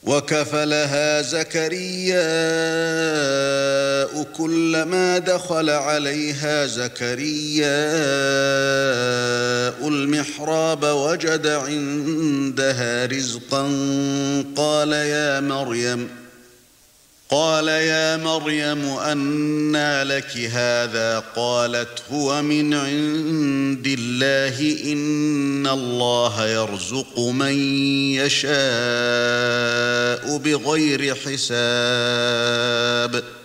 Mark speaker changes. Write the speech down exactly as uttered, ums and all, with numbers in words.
Speaker 1: وكفلها زكرياء كلما دخل عليها زكرياء المحراب وجد عندها رزقا قال يا مريم قال يا مريم أنى لك هذا قالت هو من عند الله إن الله يرزق من يشاء بغير حساب